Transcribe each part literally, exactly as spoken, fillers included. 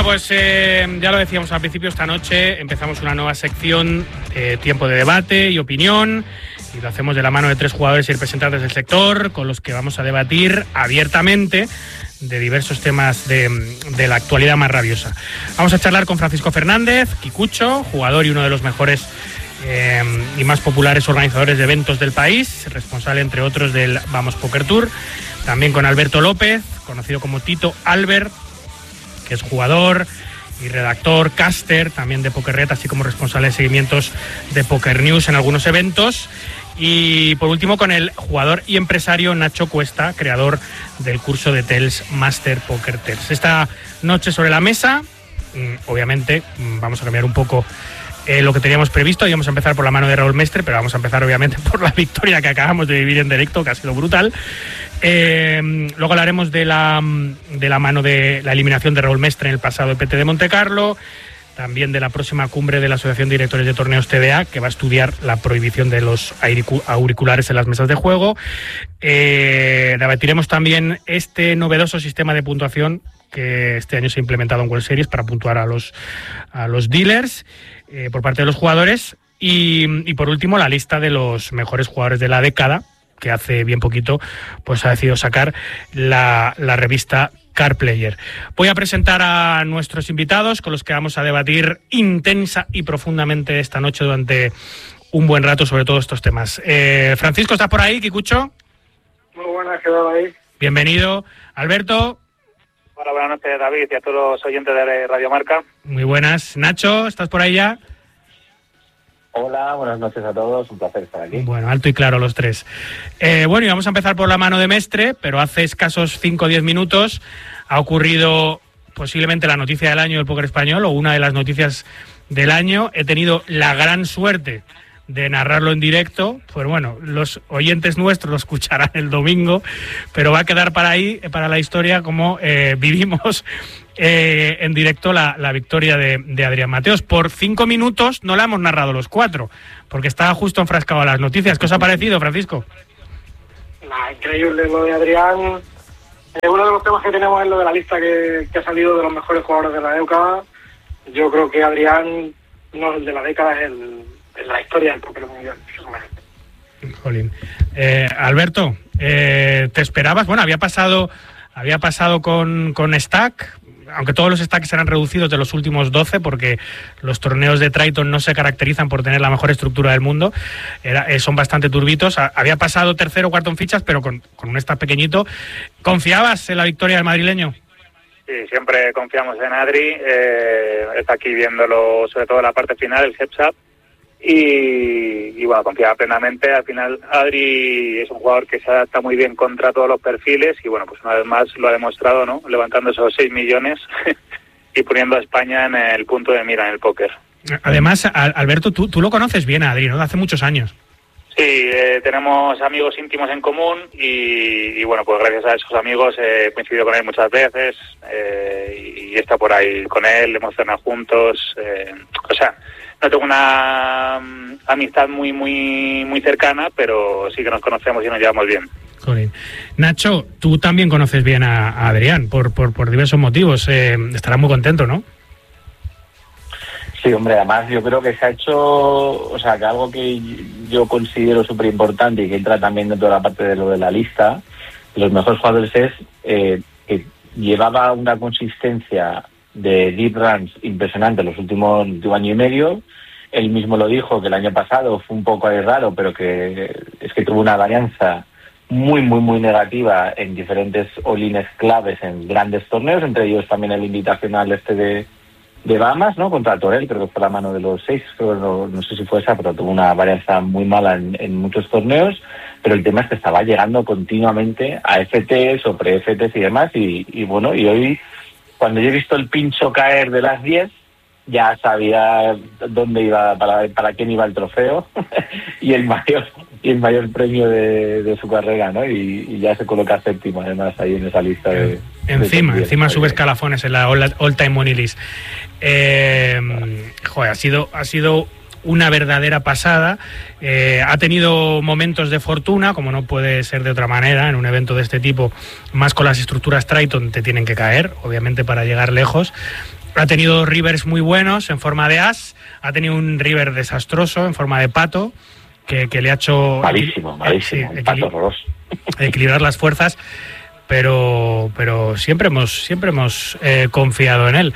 pues eh, ya lo decíamos al principio, esta noche empezamos una nueva sección, eh, tiempo de debate y opinión, y lo hacemos de la mano de tres jugadores y representantes del sector, con los que vamos a debatir abiertamente de diversos temas de, de la actualidad más rabiosa. Vamos a charlar con Francisco Fernández, Kikucho, jugador y uno de los mejores eh, y más populares organizadores de eventos del país, responsable entre otros del Vamos Poker Tour. También con Alberto López, conocido como Tito Albert, que es jugador y redactor, caster, también de PokerRed, así como responsable de seguimientos de Poker News en algunos eventos. Y por último con el jugador y empresario Nacho Cuesta, creador del curso de Tels Master Poker Tels. Esta noche sobre la mesa, obviamente vamos a cambiar un poco eh, lo que teníamos previsto, y vamos a empezar por la mano de Raúl Mestre, pero vamos a empezar obviamente por la victoria que acabamos de vivir en directo, que ha sido brutal. Eh, luego hablaremos de la, de la mano de la eliminación de Raúl Mestre en el pasado E P T de Montecarlo, también de la próxima cumbre de la Asociación de Directores de Torneos T D A, que va a estudiar la prohibición de los auriculares en las mesas de juego. Eh, debatiremos también este novedoso sistema de puntuación que este año se ha implementado en World Series para puntuar a los, a los dealers eh, por parte de los jugadores. Y, y por último, la lista de los mejores jugadores de la década, que hace bien poquito pues ha decidido sacar la, la revista Card Player. Voy a presentar a nuestros invitados con los que vamos a debatir intensa y profundamente esta noche durante un buen rato sobre todos estos temas. Eh, Francisco, ¿estás por ahí, Kikucho? Muy buenas, quedado ahí. Bienvenido. Alberto. Hola, buenas noches, David, y a todos los oyentes de Radio Marca. Muy buenas. Nacho, ¿estás por ahí ya? Hola, buenas noches a todos, un placer estar aquí. Bueno, alto y claro los tres. Eh, bueno, y vamos a empezar por la mano de Mestre, pero hace escasos cinco o diez minutos ha ocurrido posiblemente la noticia del año del póker español, o una de las noticias del año. He tenido la gran suerte de narrarlo en directo, pues bueno, los oyentes nuestros lo escucharán el domingo, pero va a quedar para ahí, para la historia, como eh, vivimos eh, en directo la, la victoria de, de Adrián Mateos. Por cinco minutos no la hemos narrado los cuatro, porque estaba justo enfrascado a las noticias. ¿Qué os ha parecido, Francisco? Nah, increíble lo de Adrián. Eh, uno de los temas que tenemos es lo de la lista que, que ha salido de los mejores jugadores de la década. Yo creo que Adrián, no el de la década, es el en la historia del póker mundial. Jolín. Eh, Alberto, eh, ¿te esperabas? Bueno, había pasado había pasado con, con Stack, aunque todos los stacks eran reducidos de los últimos doce, porque los torneos de Triton no se caracterizan por tener la mejor estructura del mundo, Era, eh, son bastante turbitos. Había pasado tercero o cuarto en fichas, pero con, con un stack pequeñito. ¿Confiabas en la victoria del madrileño? Sí, siempre confiamos en Adri. Eh, está aquí viéndolo, sobre todo en la parte final, el heads up. Y, y bueno, confiaba plenamente. Al final Adri es un jugador que se adapta muy bien contra todos los perfiles y bueno, pues una vez más lo ha demostrado, ¿no? Levantando esos seis millones y poniendo a España en el punto de mira en el póker. Además, Alberto, tú, tú lo conoces bien a Adri, ¿no? De hace muchos años. Sí, eh, tenemos amigos íntimos en común y, y bueno, pues gracias a esos amigos he coincidido con él muchas veces eh, y, y está por ahí con él, hemos cenado juntos, eh, o sea, no tengo una um, amistad muy muy muy cercana, pero sí que nos conocemos y nos llevamos bien. Jolín. Nacho, tú también conoces bien a, a Adrián por, por, por diversos motivos, eh, estará muy contento, ¿no? Sí, hombre, además yo creo que se ha hecho, o sea, que algo que yo considero súper importante y que entra también dentro de la parte de lo de la lista, de los mejores jugadores, es eh, que llevaba una consistencia de deep runs impresionante los últimos último año y medio. Él mismo lo dijo, que el año pasado fue un poco ahí raro, pero que es que tuvo una varianza muy, muy, muy negativa en diferentes all-ins claves en grandes torneos, entre ellos también el invitacional este de de Bahamas, ¿no? Contra Torel, creo que fue la mano de los seis, creo, no, no sé si fue esa, pero tuvo una varianza muy mala en, en muchos torneos, pero el tema es que estaba llegando continuamente a F Ts o pre-F Ts y demás, y, y bueno, y hoy, cuando yo he visto el pincho caer de las diez, ya sabía dónde iba, para, para quién iba el trofeo, y el mayor y el mayor premio de, de su carrera, ¿no? Y, y ya se coloca séptimo, además, ahí en esa lista de... Encima, de encima sube escalafones en la All, all Time Money List. Eh, joder, ha sido, ha sido una verdadera pasada. Eh, ha tenido momentos de fortuna, como no puede ser de otra manera, en un evento de este tipo, más con las estructuras Triton te tienen que caer, obviamente, para llegar lejos. Ha tenido rivers muy buenos en forma de as, ha tenido un river desastroso en forma de pato, que, que le ha hecho... Malísimo, malísimo, sí, el pato horroroso. Equilibrar las fuerzas, pero pero siempre hemos siempre hemos eh, confiado en él.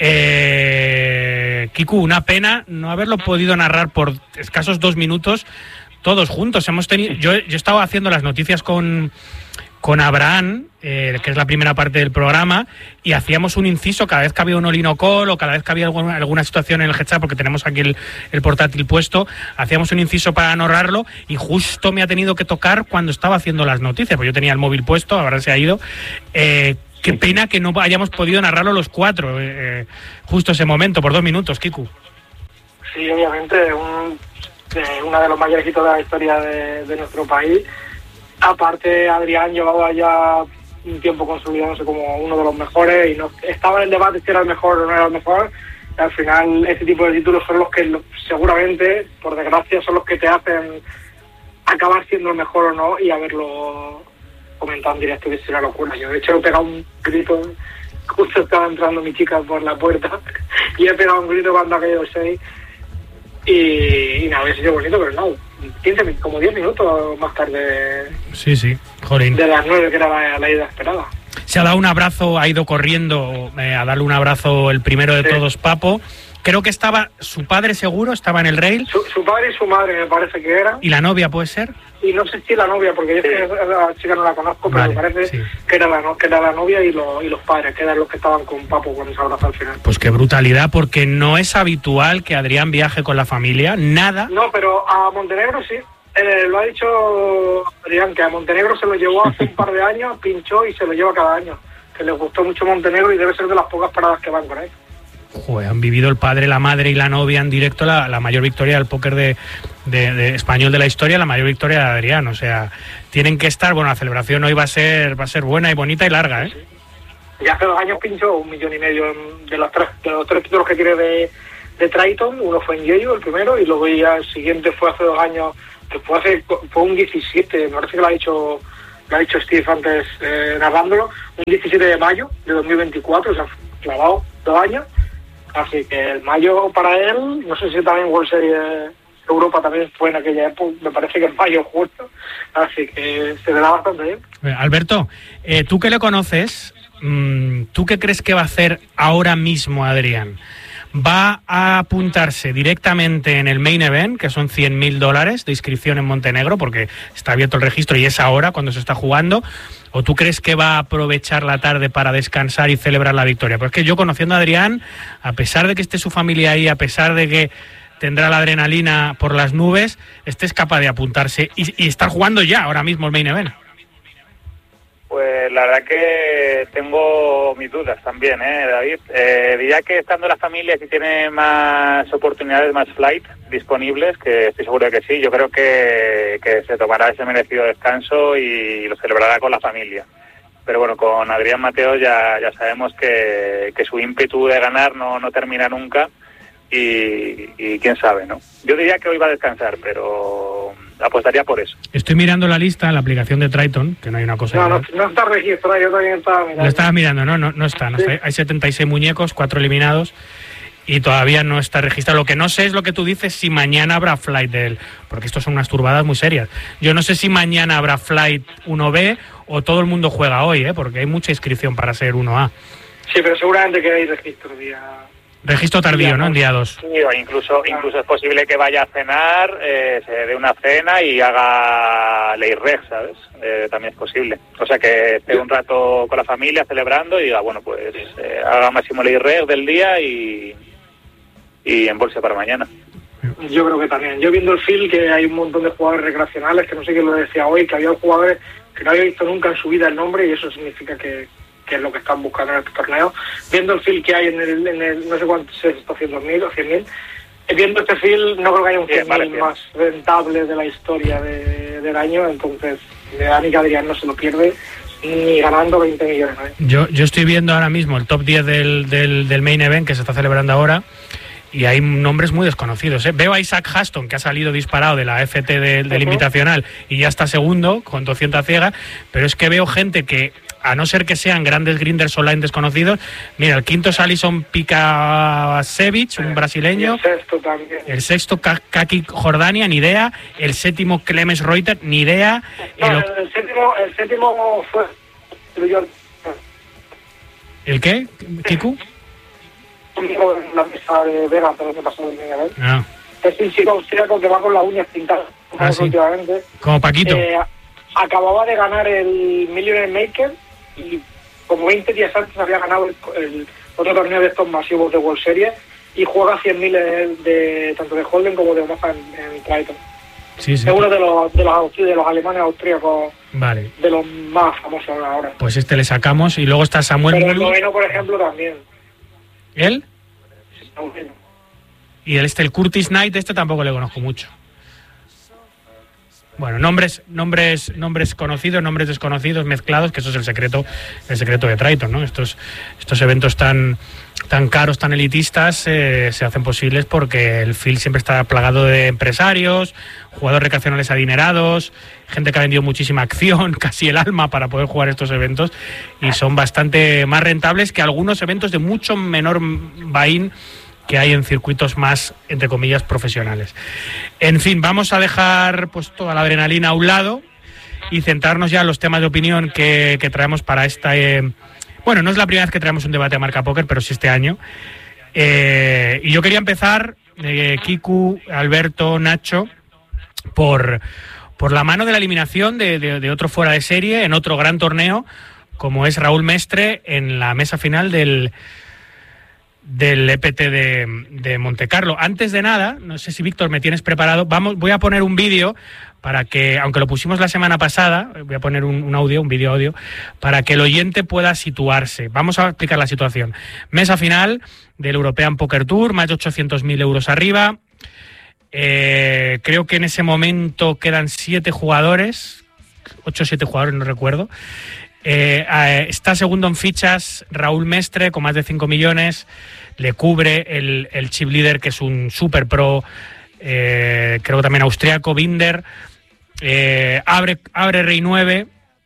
Eh, Kiku, una pena no haberlo podido narrar por escasos dos minutos todos juntos. Hemos tenido, yo, yo estaba haciendo las noticias con... con Abraham, eh, que es la primera parte del programa, y hacíamos un inciso cada vez que había un Olinocol o cada vez que había alguna, alguna situación en el headset, porque tenemos aquí el, el portátil puesto, hacíamos un inciso para narrarlo y justo me ha tenido que tocar cuando estaba haciendo las noticias, porque yo tenía el móvil puesto, ahora se ha ido. Eh, qué pena que no hayamos podido narrarlo los cuatro, eh, justo ese momento, por dos minutos, Kiku. Sí, obviamente, un, eh, una de los mayores hitos de la historia de, de nuestro país. Aparte, Adrián llevaba ya un tiempo consolidándose como uno de los mejores y no estaba en el debate si era el mejor o no era el mejor. Y al final, ese tipo de títulos son los que seguramente, por desgracia, son los que te hacen acabar siendo el mejor o no y haberlo comentado en directo, que es una locura. Yo, de hecho, he pegado un grito, justo estaba entrando mi chica por la puerta y he pegado un grito cuando ha caído el seis. Y, y nada, había sido bonito, pero no, quince, como diez minutos más tarde. Sí, sí, jolín. De las nueve, que era la, la ida esperada. Se ha dado un abrazo, ha ido corriendo eh, a darle un abrazo el primero de sí. todos, Papo. Creo que estaba su padre seguro, estaba en el rail. Su, su padre y su madre me parece que era. ¿Y la novia puede ser? Y no sé si la novia, porque yo sí. es que la chica no la conozco, pero vale, me parece sí. que, era la, que era la novia y, lo, y los padres, que eran los que estaban con Papo cuando se abrazó al final. Pues qué brutalidad, porque no es habitual que Adrián viaje con la familia, nada. No, pero a Montenegro sí. Eh, lo ha dicho Adrián, que a Montenegro se lo llevó hace un par de años, pinchó y se lo lleva cada año. Que le gustó mucho Montenegro y debe ser de las pocas paradas que van con él. Joder, han vivido el padre, la madre y la novia en directo la, la mayor victoria del póker de, de, de español de la historia, la mayor victoria de Adrián. O sea, tienen que estar, bueno, la celebración hoy va a ser va a ser buena y bonita y larga, ¿eh? Y hace dos años pinchó un millón y medio de los tres, de los tres títulos que tiene de, de Triton. Uno fue en Yeyo, el primero, y luego ya el siguiente fue hace dos años, que fue hace fue un diecisiete, me parece que lo ha dicho, lo ha dicho Steve antes eh, narrándolo, un diecisiete de mayo de dos mil veinticuatro, o sea, clavado dos años. Así que el mayo para él, no sé si también World Series Europa también fue en aquella época, me parece que en mayo justo, así que se le da bastante bien. Alberto, eh, tú que le conoces, mmm, ¿tú qué crees que va a hacer ahora mismo Adrián? ¿Va a apuntarse directamente en el main event, que son cien mil dólares de inscripción en Montenegro, porque está abierto el registro y es ahora cuando se está jugando? ¿O tú crees que va a aprovechar la tarde para descansar y celebrar la victoria? Porque es que yo, conociendo a Adrián, a pesar de que esté su familia ahí, a pesar de que tendrá la adrenalina por las nubes, este es capaz de apuntarse y, y estar jugando ya ahora mismo el main event. Pues la verdad que tengo mis dudas también, ¿eh, David? Eh, diría que estando la familia, si tiene más oportunidades, más flight disponibles, que estoy seguro de que sí, yo creo que, que se tomará ese merecido descanso y lo celebrará con la familia. Pero bueno, con Adrián Mateo ya, ya sabemos que, que su ímpetu de ganar no, no termina nunca y, y quién sabe, ¿no? Yo diría que hoy va a descansar, pero apostaría por eso. Estoy mirando la lista en la aplicación de Triton, que no hay una cosa... No, no, no está registrado, yo también estaba mirando. Lo estabas mirando, ¿no? No, no está. No sí. está. Hay setenta y seis muñecos, cuatro eliminados y todavía no está registrado. Lo que no sé es lo que tú dices, si mañana habrá flight de él, porque estos son unas turbadas muy serias. Yo no sé si mañana habrá flight uno B o todo el mundo juega hoy, ¿eh? Porque hay mucha inscripción para ser uno A. Sí, pero seguramente que hay registro día... Registro tardío, ¿no? En día dos. Sí, o incluso, incluso es posible que vaya a cenar, eh, se dé una cena y haga ley reg, ¿sabes? Eh, también es posible. O sea, que esté un rato con la familia celebrando y diga, bueno, pues eh, haga máximo ley reg del día y, y en bolsa para mañana. Yo creo que también. Yo viendo el feel que hay un montón de jugadores recreacionales, que no sé quién lo decía hoy, que había jugadores que no había visto nunca en su vida el nombre y eso significa que... que es lo que están buscando en este torneo, viendo el feel que hay en el, en el no sé cuánto, setecientos mil o cien mil, viendo este feel no creo que haya un cien mil vale, más rentable de la historia de, del año, entonces de Dani que Adrián no se lo pierde ni ganando veinte millones. ¿eh? Yo, yo estoy viendo ahora mismo el top diez del, del, del main event que se está celebrando ahora y hay nombres muy desconocidos. ¿eh? Veo a Isaac Haston, que ha salido disparado de la F T de, del uh-huh. Invitacional y ya está segundo, con doscientas ciegas, pero es que veo gente que a no ser que sean grandes grinders online desconocidos. Mira, el quinto es Alison Pikasevich, un brasileño. El sexto también. El sexto, Kaki Jordania, ni idea. El séptimo, Clemens Reuter, ni idea. No, el, el, séptimo, el séptimo fue... ¿El qué, Kiku? La mesa de Vega, pero que pasó de Miguel. Ah. Es un chico austriaco que va con las uñas pintadas. Ah, sí. Últimamente. Como Paquito. Eh, acababa de ganar el Millionaire Maker y como veinte días antes había ganado el, el otro torneo de estos masivos de World Series y juega cien mil de, de tanto de Holden como de Omaha en, en Triton. Sí, sí. Es uno de los, de los de los alemanes austríacos, vale, de los más famosos ahora. Pues este le sacamos. Y luego está Samuel Pero el Mulu. noveno, por ejemplo, también. ¿Él? Noveno. Y el este, el Curtis Knight, este tampoco le conozco mucho. Bueno, nombres, nombres, nombres conocidos, nombres desconocidos, mezclados, que eso es el secreto, el secreto de Triton, ¿no? Estos, estos eventos tan, tan caros, tan elitistas, eh, se hacen posibles porque el field siempre está plagado de empresarios, jugadores recreacionales adinerados, gente que ha vendido muchísima acción, casi el alma para poder jugar estos eventos, y son bastante más rentables que algunos eventos de mucho menor buy-in que hay en circuitos más, entre comillas, profesionales. En fin, vamos a dejar pues toda la adrenalina a un lado y centrarnos ya en los temas de opinión que, que traemos para esta... Eh, bueno, no es la primera vez que traemos un debate a marca póker, pero sí este año. Eh, y yo quería empezar, eh, Kiku, Alberto, Nacho, por, por la mano de la eliminación de, de, de otro fuera de serie en otro gran torneo, como es Raúl Mestre en la mesa final del... del E P T de, de Montecarlo. Antes de nada, no sé si Víctor me tienes preparado, vamos, voy a poner un vídeo para que, aunque lo pusimos la semana pasada, voy a poner un, un audio, un vídeo audio, para que el oyente pueda situarse. Vamos a explicar la situación. Mesa final del European Poker Tour, más de ochocientos mil euros arriba. Eh, creo que en ese momento quedan siete jugadores, ocho o siete jugadores, no recuerdo. Eh, eh, está segundo en fichas Raúl Mestre con más de cinco millones, le cubre el, el chip leader, que es un super pro, eh, creo que también austriaco, Binder. eh, abre, abre Rey nueve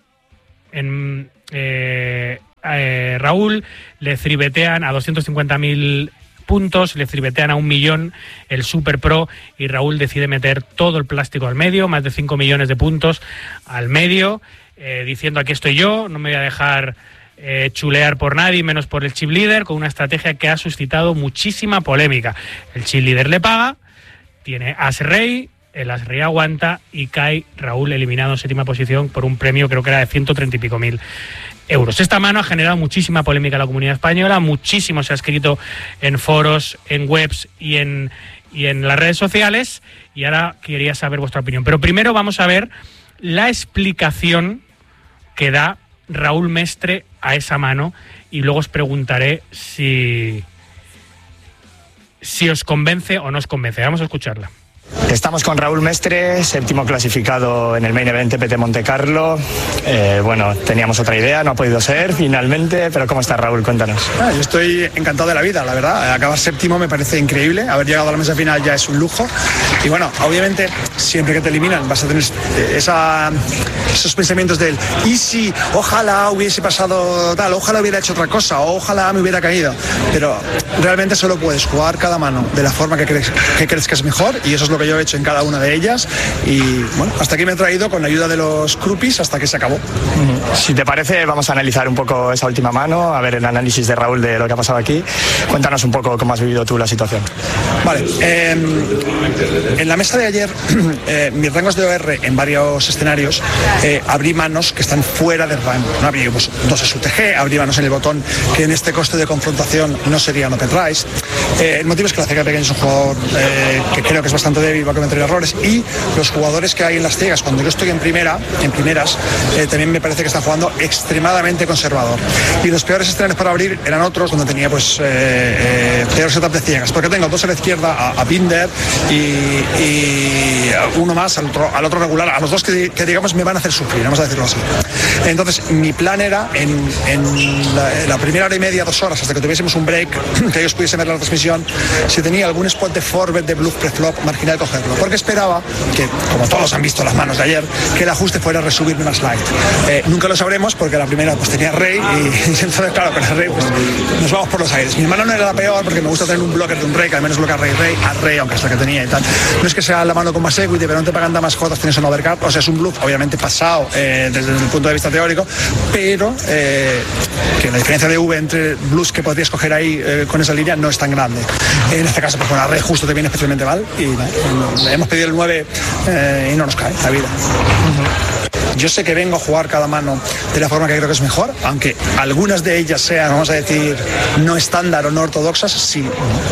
en, eh, eh, Raúl, le tribetean a doscientos cincuenta mil puntos, le tribetean a un millón el super pro, y Raúl decide meter todo el plástico al medio, más de cinco millones de puntos al medio. Eh, diciendo aquí estoy yo, no me voy a dejar eh, chulear por nadie, menos por el chip leader, con una estrategia que ha suscitado muchísima polémica. El chip leader le paga, tiene as rey, el as rey aguanta y cae Raúl eliminado en séptima posición por un premio, creo que era de ciento treinta y pico mil euros. Esta mano ha generado muchísima polémica en la comunidad española, muchísimo se ha escrito en foros, en webs y en, y en las redes sociales, y ahora quería saber vuestra opinión. Pero primero vamos a ver la explicación que da Raúl Mestre a esa mano, y luego os preguntaré si, si os convence o no os convence. Vamos a escucharla. Estamos con Raúl Mestre, séptimo clasificado en el Main Event E P T Montecarlo. Eh, bueno, teníamos otra idea, no ha podido ser finalmente, pero ¿cómo estás, Raúl? Cuéntanos. Ah, yo estoy encantado de la vida, la verdad. Acabar séptimo me parece increíble. Haber llegado a la mesa final ya es un lujo. Y bueno, obviamente, siempre que te eliminan vas a tener esa, esos pensamientos del y si, ojalá hubiese pasado tal, ojalá hubiera hecho otra cosa, o ojalá me hubiera caído. Pero realmente solo puedes jugar cada mano de la forma que crees que, crees que es mejor, y eso es lo que yo he hecho en cada una de ellas. Y bueno, hasta aquí me he traído con la ayuda de los crupis hasta que se acabó. Si te parece, vamos a analizar un poco esa última mano, a ver el análisis de Raúl de lo que ha pasado aquí. Cuéntanos un poco cómo has vivido tú la situación. Vale, eh, en la mesa de ayer, eh, mis rangos de O R en varios escenarios, eh, abrí manos que están fuera del rango. No abrí pues, dos S U T G, abrí manos en el botón que en este coste de confrontación no sería un open raise. Eh, el motivo es que la C K pequeño es un jugador eh, que creo que es bastante débil, va a cometer errores, y los jugadores que hay en las ciegas cuando yo estoy en primera, en primeras, eh, también me parece que están jugando extremadamente conservador. Y los peores escenarios para abrir eran otros donde tenía pues eh, eh, peor setup de ciegas, porque tengo dos a la izquierda, a, a Binder y, y uno más al otro, al otro regular, a los dos que, que digamos me van a hacer sufrir, vamos a decirlo así. Entonces mi plan era en, en la, la primera hora y media, dos horas, hasta que tuviésemos un break, que ellos pudiesen ver la transmisión, decisión si tenía algún spot de forward, de bluff, preflop, marginal, cogerlo, porque esperaba que, como todos han visto las manos de ayer, que el ajuste fuera a resubirme más light. Eh, nunca lo sabremos porque la primera pues tenía rey y, y entonces claro, con el rey pues nos vamos por los aires. Mi mano no era la peor porque me gusta tener un blocker de un rey que al menos bloquea rey, rey, a rey, aunque hasta que tenía y tal. No es que sea la mano con más equity, pero no te pagan damas jotas, tienes un overcard, o sea, es un bluff obviamente pasado eh, desde el punto de vista teórico, pero eh, que la diferencia de V entre bluffs que podrías coger ahí eh, con esa línea no es tan grande. En este caso, pues con la rey justo te viene especialmente mal y eh, hemos pedido el nueve eh, y no nos cae la vida. Uh-huh. Yo sé que vengo a jugar cada mano de la forma que creo que es mejor, aunque algunas de ellas sean, vamos a decir, no estándar o no ortodoxas, sí.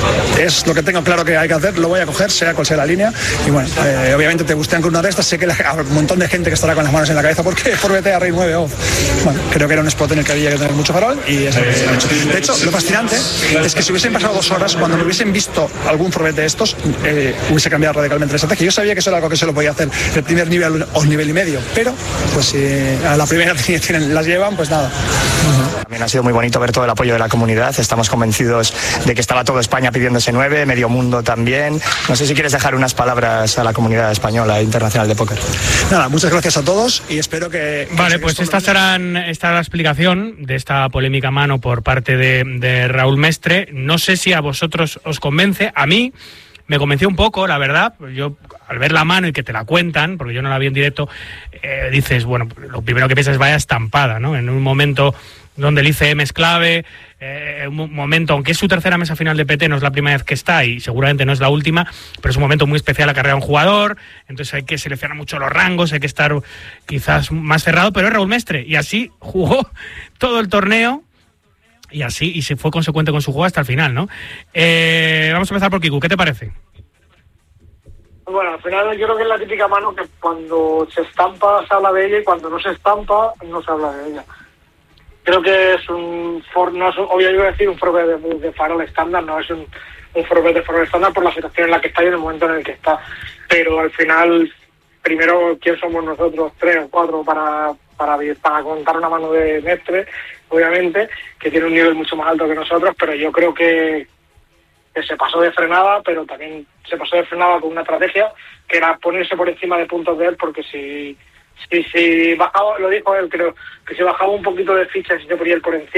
Es lo que tengo claro que hay que hacer, lo voy a coger, sea cual sea la línea. Y bueno, eh, obviamente te gustean con una de estas, sé que la, un montón de gente que estará con las manos en la cabeza porque por B T a rey nueve off. Bueno, creo que era un spot en el que había que tener mucho farol y eso es lo he hecho. De hecho, lo fascinante es que si hubiesen pasado dos horas, cuando me hubiesen visto algún forbete de estos, eh, hubiese cambiado radicalmente la estrategia. Yo sabía que eso era algo que se lo podía hacer el primer nivel o nivel y medio, pero pues si a la primera tienen, las llevan, pues nada. Uh-huh. También ha sido muy bonito ver todo el apoyo de la comunidad. Estamos convencidos de que estaba toda España pidiendo ese nueve, medio mundo también. No sé si quieres dejar unas palabras a la comunidad española e internacional de póker. Nada, muchas gracias a todos y espero que... Vale, pues esta será esta la explicación de esta polémica mano por parte de, de Raúl Mestre. No sé si a vosotros os convence. A mí me convenció un poco, la verdad. Yo, al ver la mano y que te la cuentan, porque yo no la vi en directo, eh, dices, bueno, lo primero que piensas es vaya estampada, ¿no? En un momento donde el I C M es clave, eh, un momento, aunque es su tercera mesa final de P T, no es la primera vez que está y seguramente no es la última, pero es un momento muy especial la carrera de un jugador, entonces hay que seleccionar mucho los rangos, hay que estar quizás más cerrado, pero es Raúl Mestre y así jugó todo el torneo. Y así, y se fue consecuente con su juego hasta el final, ¿no? Eh, vamos a empezar por Kiku, ¿qué te parece? Bueno, al final yo creo que es la típica mano que cuando se estampa se habla de ella y cuando no se estampa no se habla de ella. Creo que es un, for, no es un obvio iba a decir un forward de, de farol estándar, no es un, un forward de farol estándar por la situación en la que está y en el momento en el que está. Pero al final, primero, ¿quién somos nosotros? Tres o cuatro para, para, para contar una mano de Mestre, obviamente, que tiene un nivel mucho más alto que nosotros, pero yo creo que, que se pasó de frenada, pero también se pasó de frenada con una estrategia que era ponerse por encima de puntos de él, porque si, si, si bajaba, lo dijo él, creo, que si bajaba un poquito de fichas y se ponía él por encima,